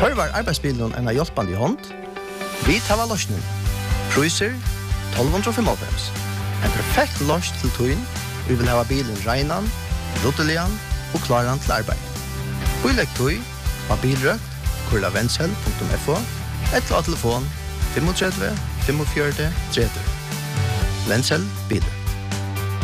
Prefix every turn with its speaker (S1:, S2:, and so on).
S1: Tørvar arbeidsbilen en hjelpende hånd. Vi tar løsningen. Priser 1295. En perfekt løs til tøyen. Vi vil ha bilen regnan, ruttelian og klaran til arbeid. Bilegg tøy av bilrøk, kurlavensel.fo, eller av telefon 35 45 30. Vensel bilen.